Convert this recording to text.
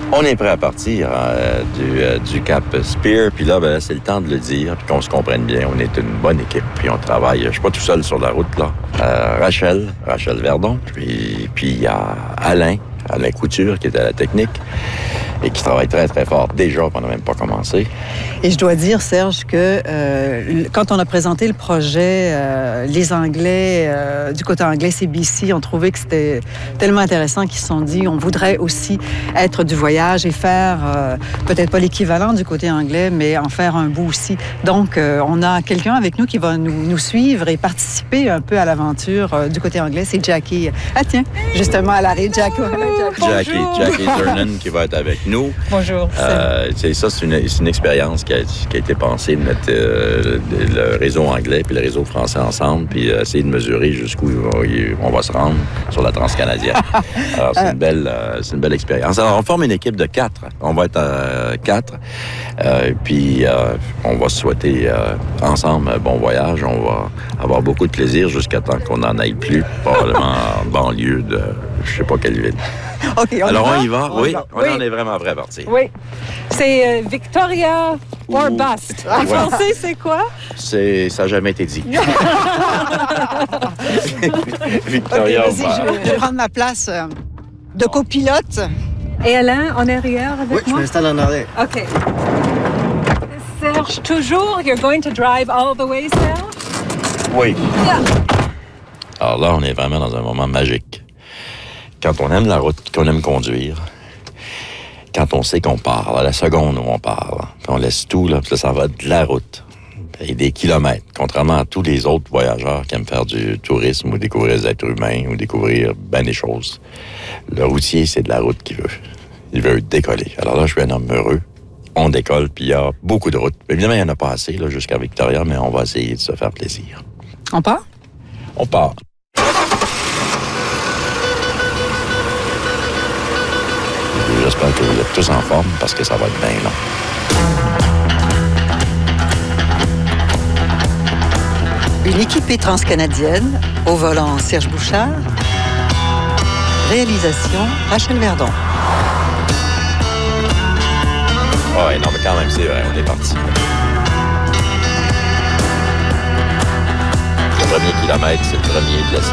On est prêt à partir du Cap Spear. Puis là, c'est le temps de le dire, puis qu'on se comprenne bien. On est une bonne équipe, puis on travaille. Je suis pas tout seul sur la route, là. Rachel Verdon, puis il y a Alain Couture, qui est à la technique et qui travaille très, très fort déjà, on n'a même pas commencé. Et je dois dire, Serge, que quand on a présenté le projet, les Anglais, du côté anglais, CBC, ont trouvé que c'était tellement intéressant qu'ils se sont dit, on voudrait aussi être du voyage et faire, peut-être pas l'équivalent du côté anglais, mais en faire un bout aussi. Donc, on a quelqu'un avec nous qui va nous suivre et participer un peu à l'aventure du côté anglais. C'est Jackie. Ah tiens, justement, elle arrive, Jackie. Jackie Zernan qui va être avec nous. Bonjour. C'est une expérience qui a été pensée de mettre le réseau anglais puis le réseau français ensemble, puis essayer de mesurer jusqu'où on va se rendre sur la transcanadienne. Alors, c'est une belle expérience. Alors, on forme une équipe de 4. On va être 4. Puis, on va se souhaiter ensemble un bon voyage. On va avoir beaucoup de plaisir jusqu'à temps qu'on n'en aille plus, probablement en banlieue de je sais pas quelle ville. Okay, alors, on y va? Oui, on en est vraiment prêt à partir. Oui. C'est Victoria or bust. En français, c'est quoi? Ça n'a jamais été dit. Victoria or bust. Je vais prendre ma place de copilote. Et Alain, en arrière avec moi? Oui, je m'installe en arrière. OK. Serge, toujours, you're going to drive all the way, Serge? Oui. Yeah. Alors là, on est vraiment dans un moment magique. Quand on aime la route, qu'on aime conduire, quand on sait qu'on part, à la seconde où on part, puis on laisse tout, là, puis là, ça va de la route. Et des kilomètres, contrairement à tous les autres voyageurs qui aiment faire du tourisme ou découvrir les êtres humains ou découvrir bien des choses. Le routier, c'est de la route qu'il veut. Il veut décoller. Alors là, je suis un homme heureux. On décolle, puis il y a beaucoup de routes. Évidemment, il n'y en a pas assez là, jusqu'à Victoria, mais on va essayer de se faire plaisir. On part? On part. J'espère que vous êtes tous en forme parce que ça va être bien long. Une équipée transcanadienne, au volant Serge Bouchard, réalisation Rachel Verdon. Oui, non, mais quand même, c'est vrai, on est parti. Le premier kilomètre, c'est le premier de la